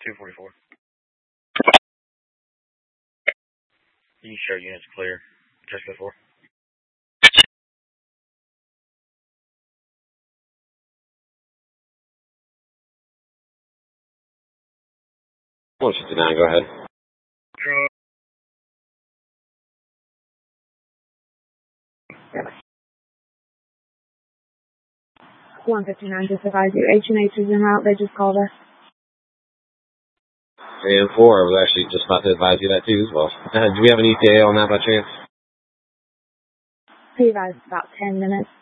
244. You show units clear. Just before. One 59, go ahead. 159, just advise you. H&H is en route. They just called us. And 4, I was actually just about to advise you that too as well. Do we have an ETA on that by chance? He advised about 10 minutes.